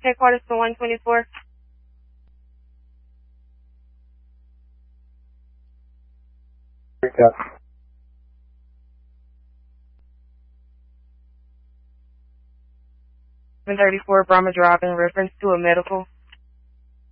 Headquarters to 124. Yeah. 134 Brahma Drive in reference to a medical.